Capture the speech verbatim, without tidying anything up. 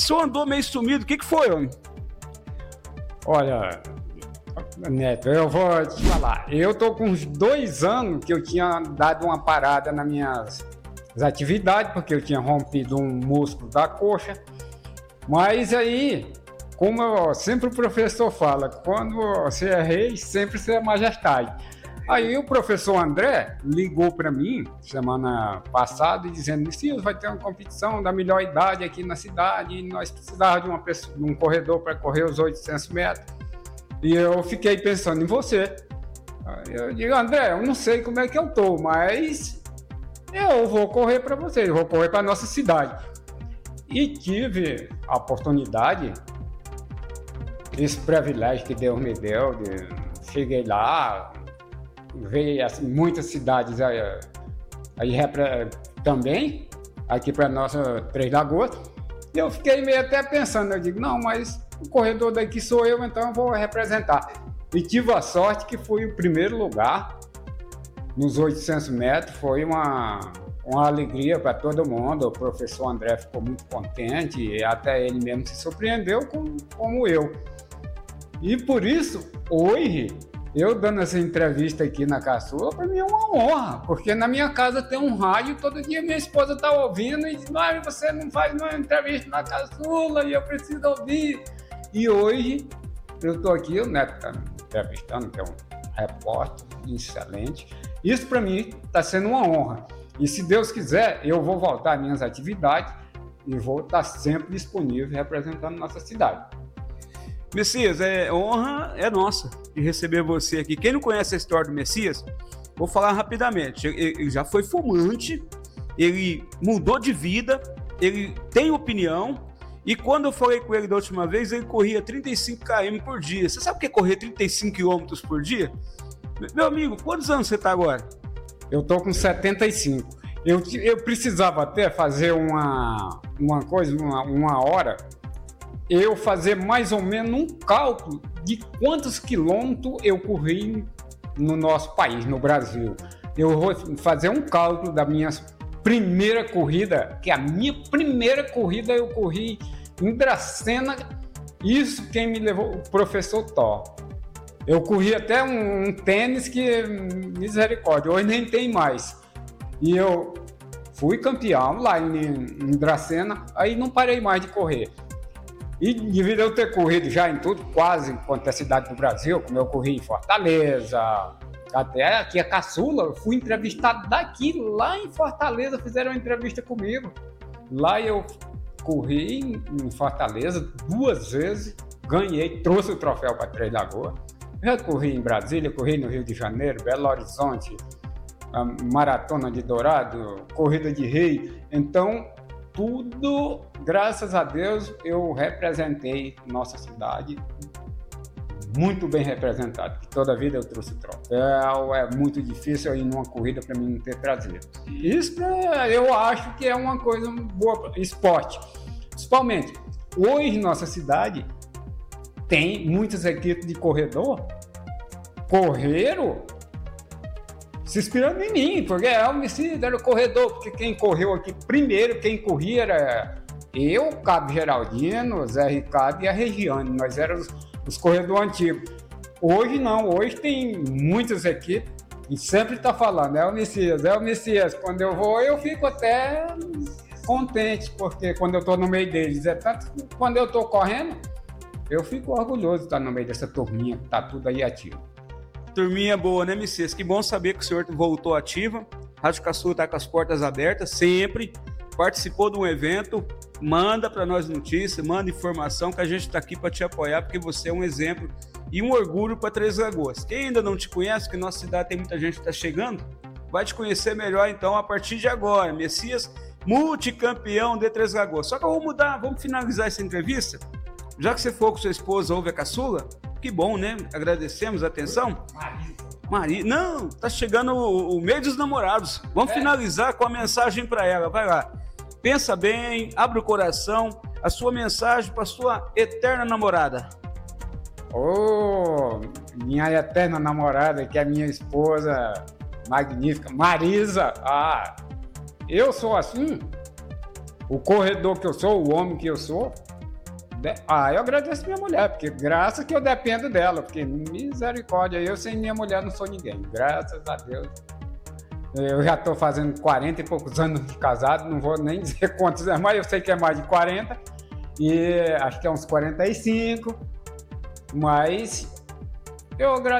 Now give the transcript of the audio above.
senhor andou meio sumido, o que que foi, homem? Olha, Neto, eu vou te falar. Eu tô com uns dois anos que eu tinha dado uma parada nas minhas atividades, porque eu tinha rompido um músculo da coxa. Mas aí, como eu, sempre o professor fala, quando você é rei, sempre você é majestade. Aí o professor André ligou para mim semana passada dizendo: Messias, vai ter uma competição da melhor idade aqui na cidade e nós precisávamos de, uma pessoa, de um corredor para correr os oitocentos metros. E eu fiquei pensando em você. Eu digo: André, eu não sei como é que eu tô, mas eu vou correr para você, eu vou correr para nossa cidade. E tive a oportunidade, esse privilégio que Deus me deu, de, cheguei lá, veio assim, muitas cidades aí, aí também, aqui para nossa Três Lagoas, e eu fiquei meio até pensando, eu digo: não, mas o corredor daqui sou eu, então eu vou representar. E tive a sorte que fui o primeiro lugar nos oitocentos metros, foi uma, uma alegria para todo mundo. O professor André ficou muito contente e até ele mesmo se surpreendeu como, como eu. E por isso, hoje, eu dando essa entrevista aqui na Caçula, para mim é uma honra, porque na minha casa tem um rádio, todo dia minha esposa está ouvindo e diz: mas você não faz uma entrevista na Caçula e eu preciso ouvir. E hoje eu estou aqui, o Neto está me entrevistando, que é um repórter excelente. Isso para mim está sendo uma honra. E se Deus quiser, eu vou voltar às minhas atividades e vou estar sempre disponível representando nossa cidade. Messias, é, honra é nossa de receber você aqui. Quem não conhece a história do Messias, vou falar rapidamente. Ele já foi fumante, ele mudou de vida, ele tem opinião. E quando eu falei com ele da última vez, ele corria trinta e cinco quilômetros por dia. Você sabe o que é correr trinta e cinco quilômetros por dia? Meu amigo, quantos anos você está agora? Eu estou com setenta e cinco. Eu, eu precisava até fazer uma, uma coisa, uma, uma hora, eu fazer mais ou menos um cálculo de quantos quilômetros eu corri no nosso país, no Brasil. Eu vou fazer um cálculo da minha primeira corrida, que a minha primeira corrida eu corri em Dracena. Isso quem me levou, o professor Thor. Eu corri até um, um tênis que, misericórdia, hoje nem tem mais. E eu fui campeão lá em, em Dracena, aí não parei mais de correr. E devido a eu ter corrido já em tudo, quase quanto é cidade do Brasil, como eu corri em Fortaleza, até aqui a Caçula, eu fui entrevistado daqui, lá em Fortaleza, fizeram uma entrevista comigo. Lá eu corri em Fortaleza duas vezes, ganhei, trouxe o troféu para Três Lagoas. Já corri em Brasília, corri no Rio de Janeiro, Belo Horizonte, a Maratona de Dourado, Corrida de Rei. Então, tudo, graças a Deus, eu representei nossa cidade muito bem representado. Toda a vida eu trouxe troféu, é muito difícil eu ir numa corrida para mim não ter trazido. Isso eu acho que é uma coisa boa para esporte. Principalmente, hoje nossa cidade tem muitas equipes de corredor, correram se inspirando em mim, porque é o Messias, era o corredor, porque quem correu aqui primeiro, quem corria era eu, Cabo Geraldino, Zé Ricardo e a Regiane, nós éramos os corredores antigos. Hoje não, hoje tem muitas equipes e sempre está falando, é o Messias, é o Messias. Quando eu vou, eu fico até contente, porque quando eu estou no meio deles, é tanto que quando eu estou correndo, eu fico orgulhoso de estar no meio dessa turminha que está tudo aí ativo. Turminha boa, né, Messias? Que bom saber que o senhor voltou ativa. Rádio Caçula está com as portas abertas, sempre. Participou de um evento, manda para nós notícias, manda informação, que a gente está aqui para te apoiar, porque você é um exemplo e um orgulho para Três Lagoas. Quem ainda não te conhece, que nossa cidade tem muita gente que está chegando, vai te conhecer melhor então a partir de agora. Messias, multicampeão de Três Lagoas. Só que eu vou mudar, vamos finalizar essa entrevista. Já que você for com sua esposa, ouve a Caçula, que bom, né? Agradecemos a atenção. Marisa. Maria, não, tá chegando o, o mês dos namorados. Vamos é. finalizar com a mensagem para ela. Vai lá. Pensa bem, abre o coração. A sua mensagem para sua eterna namorada. Oh, minha eterna namorada, que é minha esposa magnífica, Marisa. Ah, eu sou assim o corredor que eu sou, o homem que eu sou, ah, eu agradeço minha mulher, porque graças que eu dependo dela, porque misericórdia, eu sem minha mulher não sou ninguém, graças a Deus. Eu já estou fazendo quarenta e poucos anos de casado, não vou nem dizer quantos é mais, eu sei que é mais de quarenta, e acho que é uns quarenta e cinco, mas eu agradeço.